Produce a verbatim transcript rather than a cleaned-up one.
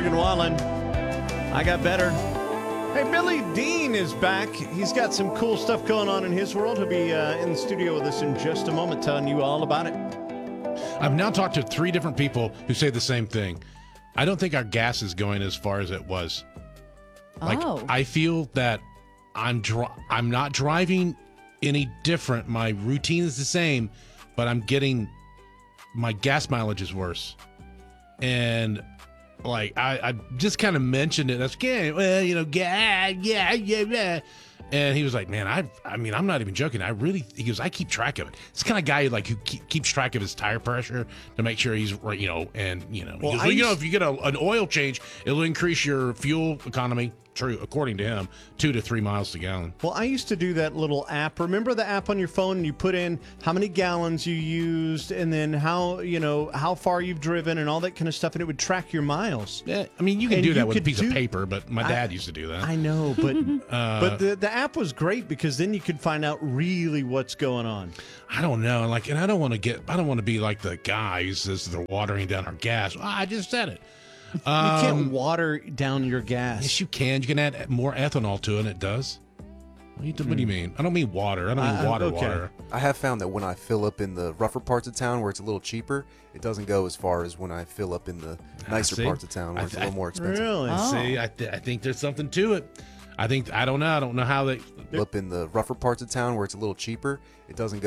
Morgan Wallen. I got better. Hey, Billy Dean is back. He's got some cool stuff going on in his world. He'll be uh, in the studio with us in just a moment, telling you all about it. I've now talked to three different people who say the same thing. I don't think our gas is going as far as it was. Like, Oh. I feel that I'm dri- I'm not driving any different. My routine is the same, but I'm getting my gas mileage is worse. And like I, I just kind of mentioned it. I was like, well, you know, yeah, yeah, yeah, yeah. And he was like, man, I I mean, I'm not even joking. I really, he goes, I keep track of it. It's the kind of guy like who keep, keeps track of his tire pressure to make sure he's right, you know, and, you know, Well, he goes, I well, you know, used- if you get a, an oil change, it'll increase your fuel economy, true, according to him, two to three miles to gallon. Well, I used to do that little app. Remember the app on your phone? You put in how many gallons you used and then how, you know, how far you've driven and all that kind of stuff, and it would track your miles. Yeah, I mean, you can And do that you with a could piece do- of paper, but my I- dad used to do that. I know, but Uh, but the, the app was great because then you could find out really what's going on. I don't know, like, and I don't want to get, I don't want to be like the guy who says they're watering down our gas. Well, I just said it. You Um, can't water down your gas. Yes, you can. You can add more ethanol to it, and it does. What do you, what do you mean? I don't mean water. I don't mean Uh, water, okay. water. I have found that when I fill up in the rougher parts of town where it's a little cheaper, it doesn't go as far as when I fill up in the nicer see? parts of town where I it's a th- little more expensive. Really? Oh. See, I, th- I think there's something to it. I think, I don't know. I don't know how they. Fill up in the rougher parts of town where it's a little cheaper, it doesn't go